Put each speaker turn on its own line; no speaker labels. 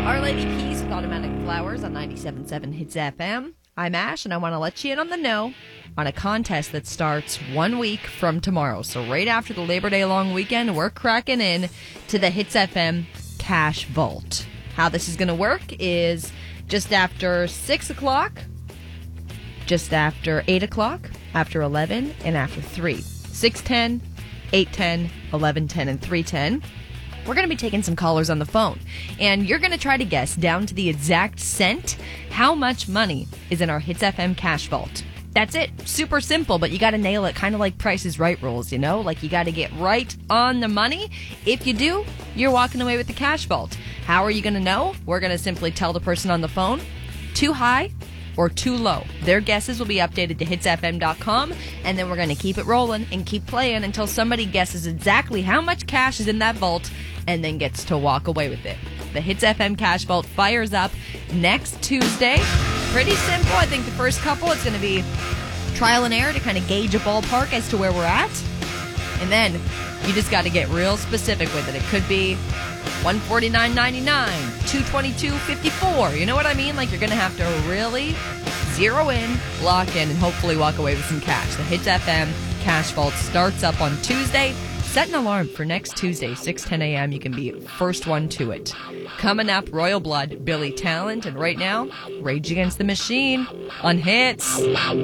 Our Lady Peace with Automatic Flowers on 97.7 Hits FM. I'm Ash, and I want to let you in on the know on a contest that starts 1 week from tomorrow. So right after the Labor Day long weekend, we're cracking in to the Hits FM Cash Vault. How this is going to work is just after 6 o'clock, just after 8 o'clock, after 11, and after 3. 6:10, 8:10, 11:10, and 3:10. We're going to be taking some callers on the phone, and you're going to try to guess down to the exact cent how much money is in our Hits FM Cash Vault. That's it. Super simple, but you got to nail it, kind of like Price is Right rules, you know? Like, you got to get right on the money. If you do, you're walking away with the Cash Vault. How are you going to know? We're going to simply tell the person on the phone, too high or too low. Their guesses will be updated to hitsfm.com, and then we're going to keep it rolling and keep playing until somebody guesses exactly how much cash is in that vault and then gets to walk away with it. The Hits FM Cash Vault fires up next Tuesday. Pretty simple. I think the first couple, it's going to be trial and error to kind of gauge a ballpark as to where we're at. And then you just got to get real specific with it. It could be $149.99, $222.54. You know what I mean? Like, you're going to have to really zero in, lock in, and hopefully walk away with some cash. The Hits FM Cash Vault starts up on Tuesday. Set an alarm for next Tuesday, 6:10 a.m. You can be first one to it. Coming up, Royal Blood, Billy Talent, and right now, Rage Against the Machine on Hits.